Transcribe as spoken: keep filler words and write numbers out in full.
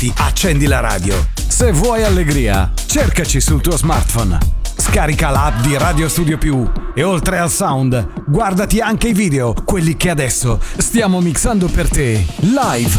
metti, accendi la radio. Se vuoi allegria, cercaci sul tuo smartphone. Scarica l'app di Radio Studio Più e oltre al sound, guardati anche i video, quelli che adesso stiamo mixando per te, live.